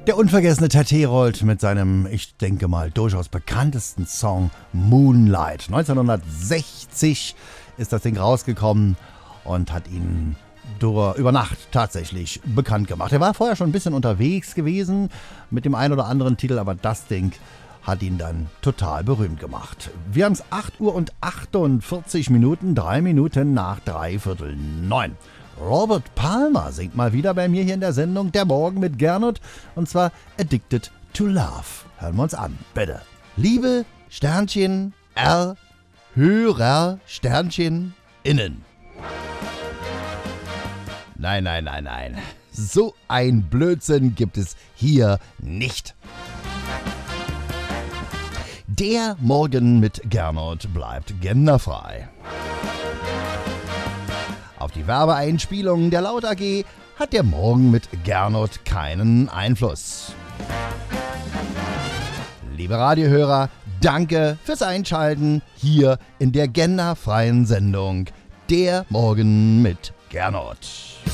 Der unvergessene Ted Herold mit seinem, ich denke mal, durchaus bekanntesten Song Moonlight. 1960 ist das Ding rausgekommen und hat ihn über Nacht tatsächlich bekannt gemacht. Er war vorher schon ein bisschen unterwegs gewesen mit dem einen oder anderen Titel, aber das Ding hat ihn dann total berühmt gemacht. Wir haben es 8 Uhr und 48 Minuten, 3 Minuten nach 8:45. Robert Palmer singt mal wieder bei mir hier in der Sendung Der Morgen mit Gernot, und zwar Addicted to Love. Hören wir uns an, bitte. Liebe Sternchen R Hörer Sternchen innen. Nein. So ein Blödsinn gibt es hier nicht. Der Morgen mit Gernot bleibt genderfrei. Auf die Werbeeinspielungen der Laut AG hat der Morgen mit Gernot keinen Einfluss. Liebe Radiohörer, danke fürs Einschalten hier in der genderfreien Sendung Der Morgen mit Gernot.